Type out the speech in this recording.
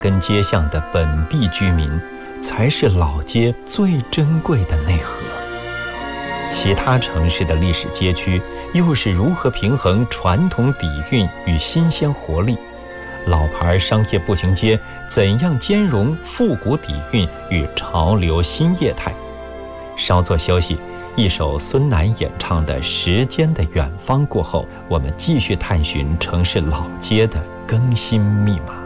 跟街巷的本地居民，才是老街最珍贵的内核。其他城市的历史街区又是如何平衡传统底蕴与新鲜活力？老牌商业步行街怎样兼容复古底蕴与潮流新业态？稍作休息，一首孙楠演唱的《时间的远方》过后，我们继续探寻城市老街的更新密码。